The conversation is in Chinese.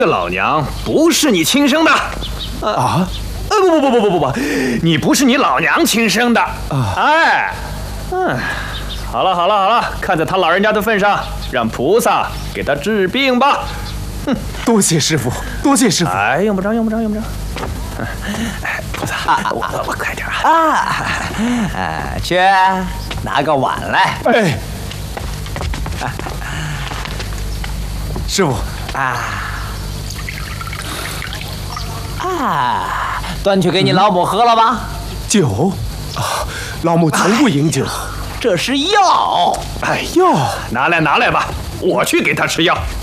这老娘不是你亲生的。 啊？ 不，你不是你老娘亲生的。哎，好了，看在他老人家的份上，让菩萨给他治病吧。 多谢师傅，多谢师傅。 哎，用不着。菩萨，我快点啊！ 去拿个碗来。 哎，师傅端去给你老母喝了吧。 酒啊，老母从不饮酒。 这是药。 哎呦， 拿来吧，我去给他吃药。